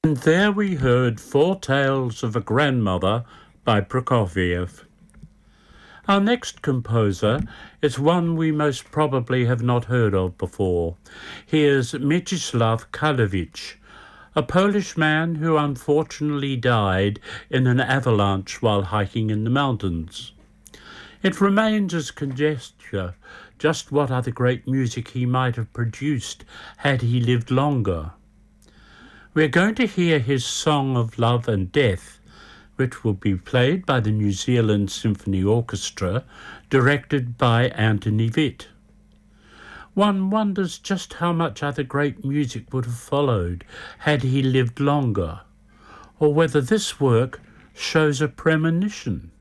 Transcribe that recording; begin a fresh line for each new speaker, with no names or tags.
And there we heard Four Tales of a Grandmother by Prokofiev. Our next composer is one we most probably have not heard of before. Here's Mieczysław Karlewicz, a Polish man who unfortunately died in an avalanche while hiking in the mountains. It remains as conjecture just what other great music he might have produced had he lived longer. We're going to hear his Song of Love and Death, which will be played by the New Zealand Symphony Orchestra, directed by Anthony Vitt. One wonders just how much other great music would have followed had he lived longer, or whether this work shows a premonition.